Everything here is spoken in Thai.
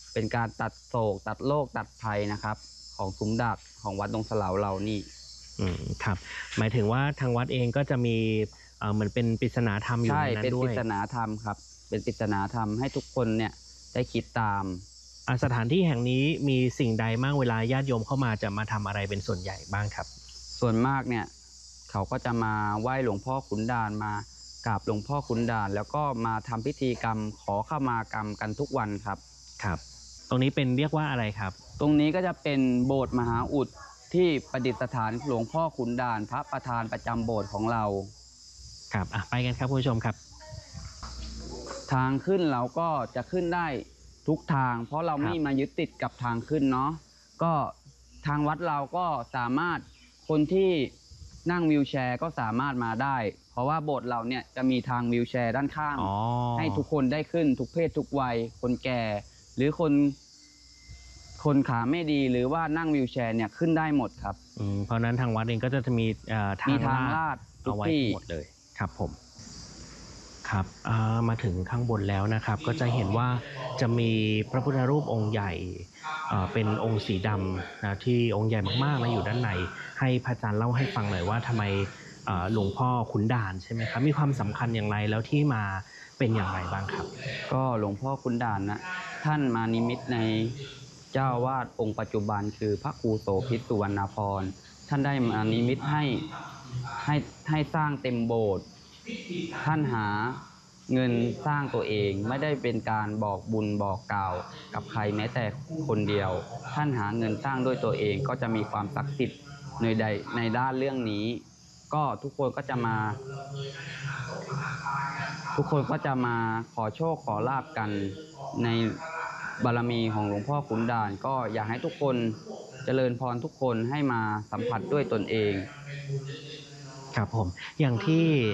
เป็นการตัดโศกตัดโรคตัดภัยนะครับของซุ้มดักของวัดดงสลาวเรานี่ครับหมายถึงว่าทางวัดเองก็จะมีเหมือนเป็นปริศนาธรรมอยู่ในนั้นด้วยเป็นปริศนาธรรมครับเป็นปริศนาธรรมให้ทุกคนเนี่ยได้คิดตามสถานที่แห่งนี้มีสิ่งใดบ้างเวลาญาติโยมเข้ามาจะมาทำอะไรเป็นส่วนใหญ่บ้างครับส่วนมากเนี่ยเขาก็จะมาไหว้หลวงพ่อขุนด่านมากราบหลวงพ่อขุนด่านแล้วก็มาทำพิธีกรรมขอขมากรรมกันทุกวันครับครับตรงนี้เป็นเรียกว่าอะไรครับตรงนี้ก็จะเป็นโบสถ์มหาอุดที่ประดิษฐานหลวงพ่อขุนด่านพระประธานประจำโบสถ์ของเราครับไปกันครับคุณผู้ชมครับทางขึ้นเราก็จะขึ้นได้ทุกทางเพราะเราไม่มายึดติดกับทางขึ้นเนาะก็ทางวัดเราก็สามารถคนที่นั่งวีลแชร์ก็สามารถมาได้เพราะว่าโบสถ์เราเนี่ยจะมีทางวีลแชร์ด้านข้างให้ทุกคนได้ขึ้นทุกเพศทุกวัยคนแก่หรือคนขาไม่ดีหรือว่านั่งวีลแชร์เนี่ยขึ้นได้หมดครับเพราะนั้นทางวัดเองก็จะมีทางลาดเอาไว้หมดเลยครับผมครับมาถึงข้างบนแล้วนะครับก็จะเห็นว่าจะมีพระพุทธรูปองค์ใหญ่เป็นองค์สีดำนะที่องค์ใหญ่มากๆนะอยู่ด้านในให้พระอาจารย์เล่าให้ฟังหน่อยว่าทำไมหลวงพ่อขุนด่านใช่ไหมครับมีความสำคัญอย่างไรแล้วที่มาเป็นอย่างไรบ้างครับก็หลวงพ่อขุนด่านนะท่านมานิมิตในเจ้าวาดองค์ปัจจุบันคือพระครูโสภิตสุวรรณพรท่านได้มานิมิตให้สร้างเต็มโบสถ์ท่านหาเงินสร้างตัวเองไม่ได้เป็นการบอกบุญบอกกล่าวกับใครแม้แต่คนเดียวท่านหาเงินสร้างด้วยตัวเองก็จะมีความศักดิ์สิทธิ์ในด้านเรื่องนี้ก็ทุกคนก็จะมาขอโชคขอลาภกันในบารมีของหลวงพ่อขุนด่านก็อยากให้ทุกคนเจริญพรทุกคนให้มาสัมผัสด้วยตนเองครับผมอย่างที่